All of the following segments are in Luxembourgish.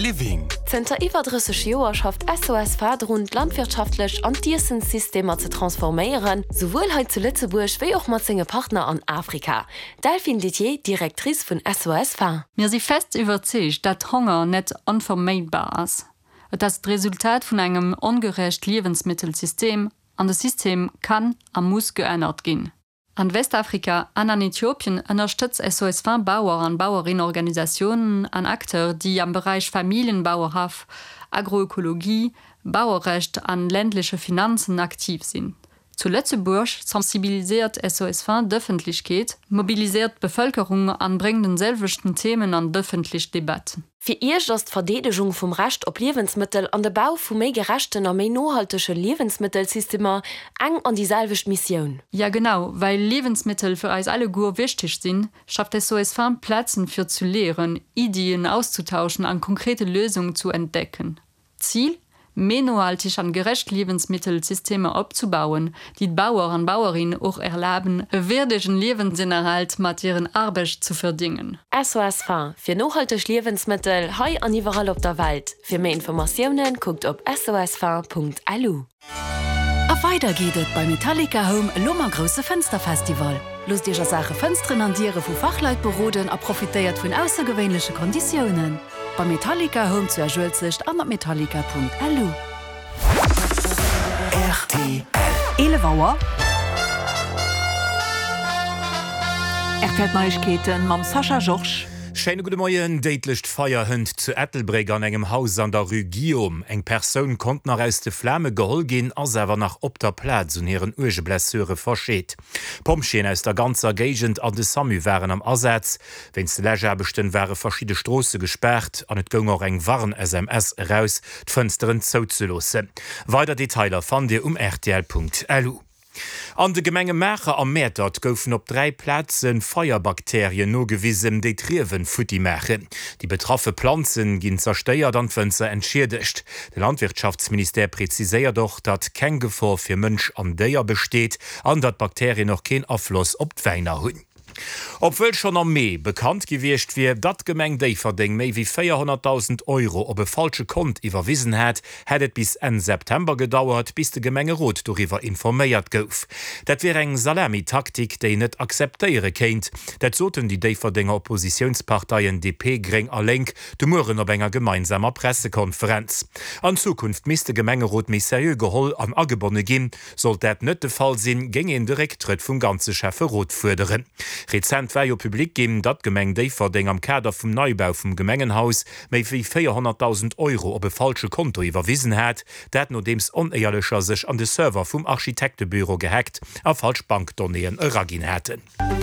Living. Zter iwwerdrisseg Joer schafft SOS rund landwirtschaftlich an Tiersensystemer zu transformieren, sowohl heute zu Lützeburg wie auch mat zinge Partner an Afrika. Delphine Didier, Direktrice von SOS. Mir sie fest überzeugt, dat Hunger net unvermeidbar ist. Das Resultat von einem ungerecht Lebensmittelsystem an das System kann am muss geändert gehen. An Westafrika an Äthiopien unterstützt SOS Bauer an Bauerinnorganisationen an Akteure, die am Bereich Familienbauerhaft, Agroökologie, Bauerrecht an ländliche Finanzen aktiv sind. Zu Lützeburg sensibilisiert SOS d'Öffentlichkeit, mobilisiert Bevölkerung an bringenden selwichten Themen an d'öffentliche Debatten. Für ihr ist die Verteidigung vom Recht auf Lebensmittel an der Bau von mehr gerechten und mehr nachhaltigen Lebensmittelsystemen eng an die selbe Mission. Ja genau, weil Lebensmittel für uns alle gut wichtig sind, schafft SOS Plätze für zu lehren, Ideen auszutauschen, an konkrete Lösungen zu entdecken. Ziel? Menohaltig an gerecht Lebensmittelsysteme abzubauen, die Bauer und Bauerinnen auch erlauben, würdigen Lebensinhalt mit ihren Arbeit zu verdienen. SOS für nachhaltige Lebensmittel hei an überall auf der Welt. Für mehr Informationen guckt auf sosf.lu. Weiter geht es bei Metallica Home Lommergroße Fensterfestival. Lust dir Sache Fenstern an Tiere vu Fachleit beroden a profitiert vun außergewöhnliche Konditionen. Bei Metallica Home zu erschuldigt an metallica.lu. RTL. Elevauer. Neuigkeiten mam Sascha George. Scheine gute Morgen, deitlicht Feierhund zu Ettelbreg an engem Haus an der Rue Guillaume. Eng Person konnte nach aus de Flamme geholt gehen, als er nach op der Platz und ihren Urgeblesseure versteht. Pomschen aus der ganzen Gegend an de Samu waren am Ersatz. Wenn's de Legerbechten wäre verschiedene Straßen gesperrt, an et ging auch eng Warn-SMS raus, die Fensteren zuzulassen. Weiter Detailer fand ihr rtl.lu. An de Gemenge Mächer am Meerdort goufen op 3 Plätzen Feuerbakterien no gewissen déi Triwen Futti machen. Die betraffe Pflanzen ginn zersteiert an Fënzer entschädigt. De Landwirtschaftsminister präziséiert doch, dat kein Gefahr fir Mënsch an Déier besteht, an dat Bakterien noch kein Affloss op d'Weiner hunn. Obwohl schon am Mai bekannt gewircht wie dat Gemeng Deiferding méi wie 400.000 € op e falsche Kont iwwerwiesen hat, hättet bis en September gedauert, bis de Gemenge Rot darüber informéiert gouf. Dat wär eng Salami-Taktik, déi net akzeptéiere kéint. Dat soten die Deiferdinger Oppositionsparteien DP Greng a Lenk de Muren op enger gemeinsamer Pressekonferenz. An Zukunft misste Gemenge Rot mis serieux geholl an agebonne ginn, soll dat net de Fall sinn, ging en Direktret vum ganze Chefe Rot förderen. Rezent war jo publik geben, dat Gemeng Deiferding am Kader vum Neubau vum Gemengenhaus méi wie 400.000 € op e falsche Konto iwwerwiesen hat, dat no dems oneierlecher sech an de Server vum Architektebüro gehackt a falsch Bankdoneen eragin hätten.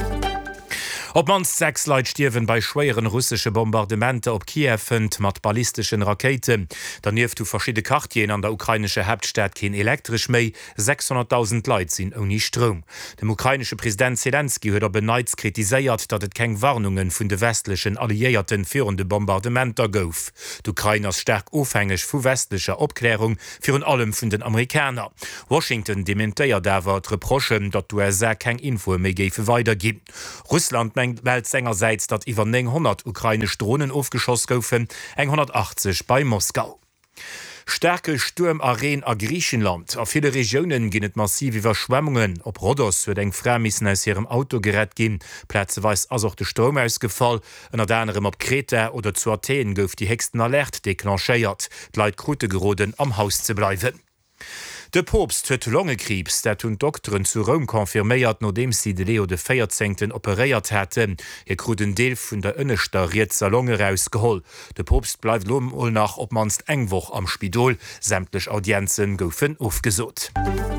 Ob mans 6 Leute stirwen bei schweren russische Bombardementer op Kiew mat ballistischen Raketen. Daneben du verschiedene Quartieren an der ukrainische Hauptstadt kein elektrisch méi, 600.000 Leute sind ohne Strom. Dem ukrainische Präsident Zelensky huet beneids kritiséiert, dat et keng Warnungen vun de westlichen Alliierten führende Bombardementer gouf. D'Ukraine ist stark aufhängig vu westlicher Abklärung für allem vun den Amerikaner. Washington dementéiert dawer Reprochen, dat USA keng Info méi géfe weitergin. Russland Welt seinerseits, dat iwwer 100 ukrainisch Drohnen aufgeschoss goufen, 180 bei Moskau. Stärke Sturmaren a Griechenland. A viele Regionen ginnet massiv Überschwemmungen. Op Rhodos wird eng Främissen aus ihrem Auto gerett gin. Plätzeweis as auch de Strom ausgefall. En anderem op Kreta oder zu Athen gouf die hexten Alert deklanchéiert. Gleit Krute geroden am Haus zu bleiben. De Popst huet Longekrebs, dat hun Doktoren zu Rom konfirméiert, nodem sie de Leo de 14. operiert hätten. Hier kruden Deel vun der ënnechter Rietzer Longe rausgeholl. De Popst bleibt lom ol nach op manst engwoch am Spidol. Sämtlech Audienzen goufen aufgesot.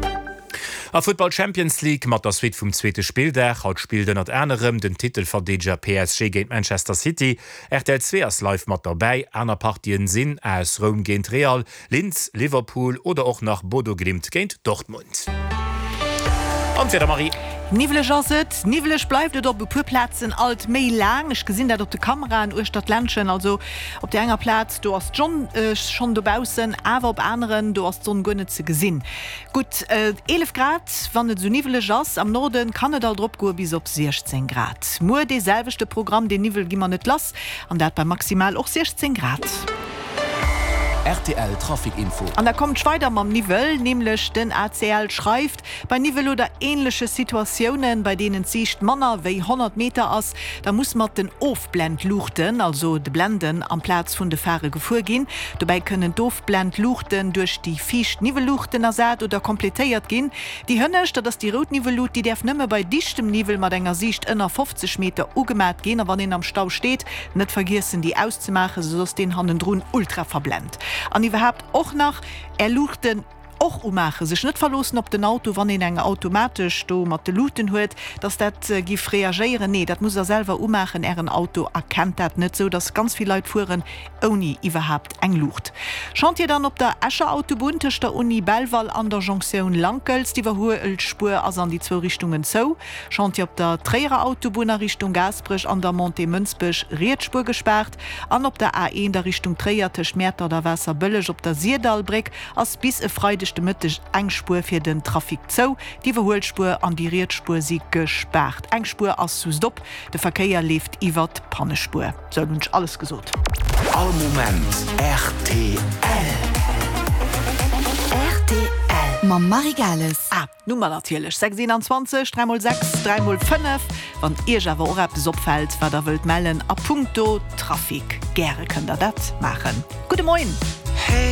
A Football Champions League mat der Suite vum zweite Spieldach haut spielden at Änerem den Titel verdeger PSG gegen Manchester City. RTL 2 as live mat dabei, aner Partien sinn as Rom gegen Real, Linz, Liverpool oder auch nach Bodo Glimt gegen Dortmund. Und wieder Marie. Nivele Jaset, Nivelig bleibt op be Puplätzen alt méi lang. Ich gesinn dat op de Kamera an Urstadt Länschen, also op der enger Platz, du hast schon dobausen, awer op anderen, du hast so gënne ze gesinn. Gut, 11 Grad, wann et so nivele Jas, am Norden kann et Drpp go bis op 16 Grad. Mo de selvechte Programm de Nivel gimmer net lass, an dat bei maximal auch 16 Grad. RTL Trafikinfo. Und da kommt weiter am Niveau, nämlich den ACL schreibt, bei Niveau oder ähnliche Situationen, bei denen sich Männer wie 100 Meter aus, da muss man den Aufblend luchten, also die Blenden am Platz von der Fahrer vorgehen. Dabei können Doofblend luchten durch die Fisch-Niveluchten ersetzt oder komplettiert gehen. Die Hönnisch, dass die Rotnivelut, die darf nicht mehr bei dichtem Niveau mit einer Sicht inner 50 Meter ugemerkt gehen, aber wenn ihn am Stau steht, nicht vergessen, die auszumachen, sodass den Handen drohen ultra verblendet. Und überhaupt auch nach luchten auch ummachen sich nicht verlosen op den Auto, wann den automatisch mat de Luten huet, dass dat gif reagieren. Nee, dat muss er selber ummachen. Ein Auto erkennt dat nicht so, dass ganz viele Leute fuhren ohne überhaupt eng Lucht. Schaut ihr dann op der Escher Autobahn zwischen der Uni Belval an der Jonction Lankels, die Spur as an die zwei Richtungen so. Schaut ihr op der Träger Autobahn Richtung Gasbrich an der Monte Münzbisch Redspur gesperrt, an op der A1 der Richtung Träger Tisch Mäter der Wasser Bëllech op der Sierdalbrick als bis e Freide Mittech Engspur fir den Trafik zo, die Verholspur an die Reetspur sie gesperrt. Engspur as zu Stopp, de Verkeier lebt iwwer Pannespur. So wünsch alles gesot. All Moment RTL. RTL Ma Marigales. Nummer natürlich 627 3x6 3x5 wann ihr Java oder opfällt, war der Welt mellen a Punkto Trafik. Gerne könnt ihr das machen. Guten Morgen. Hey.